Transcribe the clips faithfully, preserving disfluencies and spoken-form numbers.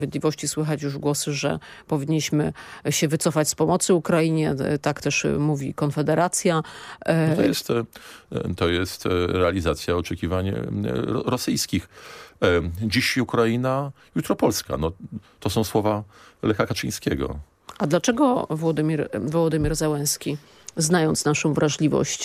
Sprawiedliwości słychać już głosy, że powinniśmy się wycofać z pomocy Ukrainie. Tak też mówi Konfederacja. No to jest, to jest realizacja oczekiwań rosyjskich. Dziś Ukraina, jutro Polska. No, to są słowa Lecha Kaczyńskiego. A dlaczego Wołodymyr, Wołodymyr Zełenski, znając naszą wrażliwość,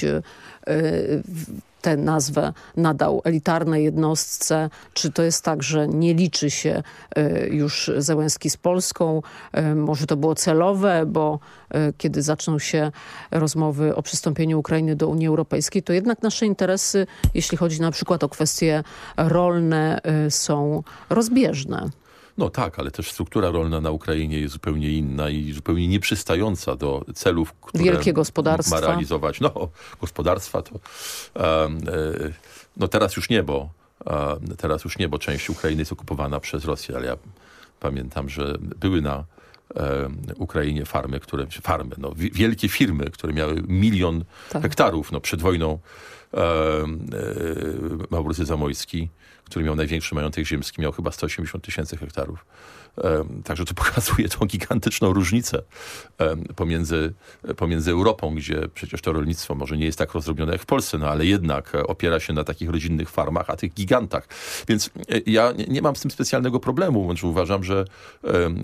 tę nazwę nadał elitarnej jednostce? Czy to jest tak, że nie liczy się już Zełenski z Polską? Może to było celowe, bo kiedy zaczną się rozmowy o przystąpieniu Ukrainy do Unii Europejskiej, to jednak nasze interesy, jeśli chodzi na przykład o kwestie rolne, są rozbieżne. No tak, ale też struktura rolna na Ukrainie jest zupełnie inna i zupełnie nieprzystająca do celów, które Wielkie gospodarstwa. ma realizować. No, gospodarstwa to... Um, no teraz już nie, bo um, teraz już nie, bo część Ukrainy jest okupowana przez Rosję, ale ja pamiętam, że były na um, Ukrainie farmy, które... Farmy, no, wielkie firmy, które miały milion tak. hektarów. No, przed wojną um, Maurycy Zamojski, który miał największy majątek ziemski, miał chyba sto osiemdziesiąt tysięcy hektarów. Um, także to pokazuje tą gigantyczną różnicę um, pomiędzy, pomiędzy Europą, gdzie przecież to rolnictwo może nie jest tak rozrobione jak w Polsce, no ale jednak opiera się na takich rodzinnych farmach, a tych gigantach. Więc ja nie, nie mam z tym specjalnego problemu. Znaczy uważam, że um,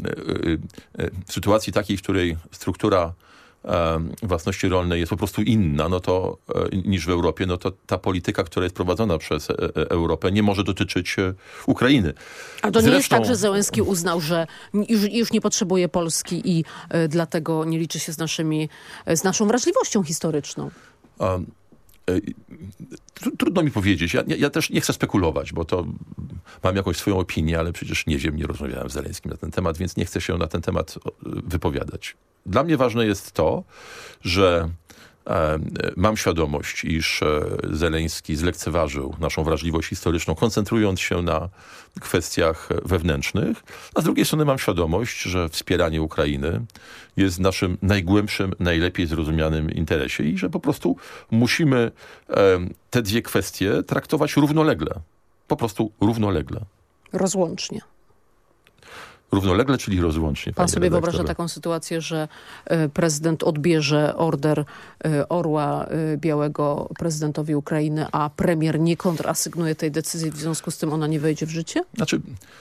w sytuacji takiej, w której struktura własności rolnej jest po prostu inna no to, niż w Europie, no to ta polityka, która jest prowadzona przez Europę, nie może dotyczyć Ukrainy. A to nie Zresztą... jest tak, że Zełenski uznał, że już, już nie potrzebuje Polski i y, dlatego nie liczy się z, naszymi, z naszą wrażliwością historyczną? Um. Trudno mi powiedzieć. Ja, ja też nie chcę spekulować, bo to mam jakąś swoją opinię, ale przecież nie wiem, nie rozmawiałem z Zełenskim na ten temat, więc nie chcę się na ten temat wypowiadać. Dla mnie ważne jest to, że e, mam świadomość, iż e, Zełenski zlekceważył naszą wrażliwość historyczną, koncentrując się na kwestiach wewnętrznych, a z drugiej strony mam świadomość, że wspieranie Ukrainy jest w naszym najgłębszym, najlepiej zrozumianym interesie i że po prostu musimy e, te dwie kwestie traktować równolegle. Po prostu równolegle. Rozłącznie. Równolegle, czyli rozłącznie. Pan sobie redaktorze. Wyobraża taką sytuację, że prezydent odbierze order Orła Białego prezydentowi Ukrainy, a premier nie kontrasygnuje tej decyzji, w związku z tym ona nie wejdzie w życie? Znaczy,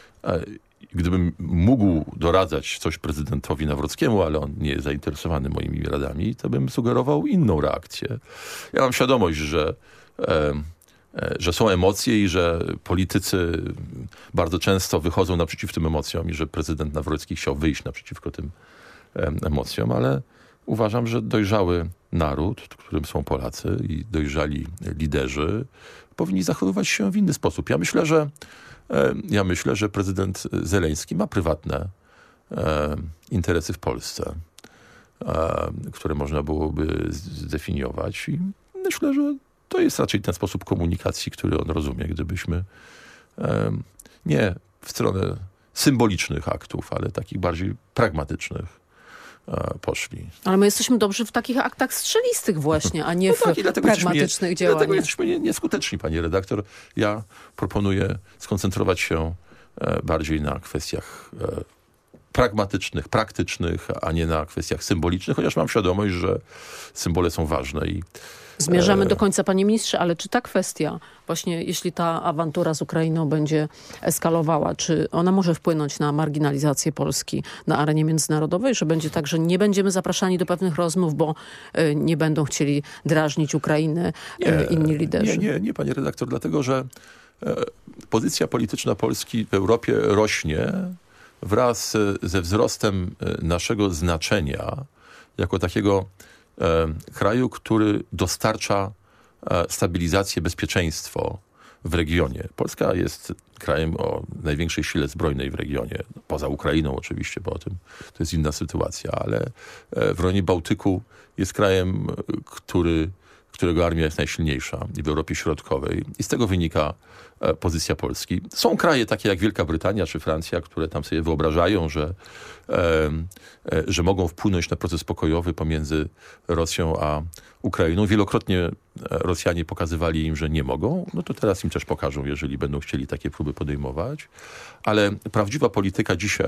gdybym mógł doradzać coś prezydentowi Nawrockiemu, ale on nie jest zainteresowany moimi radami, to bym sugerował inną reakcję. Ja mam świadomość, że że są emocje i że politycy bardzo często wychodzą naprzeciw tym emocjom i że prezydent Nawrocki chciał wyjść naprzeciwko tym emocjom, ale uważam, że dojrzały naród, którym są Polacy i dojrzali liderzy, powinni zachowywać się w inny sposób. Ja myślę, że ja myślę, że prezydent Zełenski ma prywatne interesy w Polsce, które można byłoby zdefiniować i myślę, że to jest raczej ten sposób komunikacji, który on rozumie, gdybyśmy um, nie w stronę symbolicznych aktów, ale takich bardziej pragmatycznych uh, poszli. Ale my jesteśmy dobrzy w takich aktach strzelistych właśnie, a nie no w tak, pragmatycznych nie, działaniach. Dlatego jesteśmy nieskuteczni, pani redaktor. Ja proponuję skoncentrować się e, bardziej na kwestiach e, pragmatycznych, praktycznych, a nie na kwestiach symbolicznych, chociaż mam świadomość, że symbole są ważne i Zmierzamy do końca, panie ministrze, ale czy ta kwestia, właśnie jeśli ta awantura z Ukrainą będzie eskalowała, czy ona może wpłynąć na marginalizację Polski na arenie międzynarodowej, że będzie tak, że nie będziemy zapraszani do pewnych rozmów, bo y, nie będą chcieli drażnić Ukrainy y, inni liderzy? Nie, nie, nie, panie redaktor, dlatego, że y, pozycja polityczna Polski w Europie rośnie wraz ze wzrostem naszego znaczenia jako takiego kraju, który dostarcza stabilizację, bezpieczeństwo w regionie. Polska jest krajem o największej sile zbrojnej w regionie, poza Ukrainą oczywiście, bo o tym to jest inna sytuacja, ale w rejonie Bałtyku jest krajem, który, którego armia jest najsilniejsza w Europie Środkowej i z tego wynika pozycja Polski. Są kraje takie jak Wielka Brytania czy Francja, które tam sobie wyobrażają, że, e, że mogą wpłynąć na proces pokojowy pomiędzy Rosją a Ukrainą. Wielokrotnie Rosjanie pokazywali im, że nie mogą. No to teraz im też pokażą, jeżeli będą chcieli takie próby podejmować. Ale prawdziwa polityka dzisiaj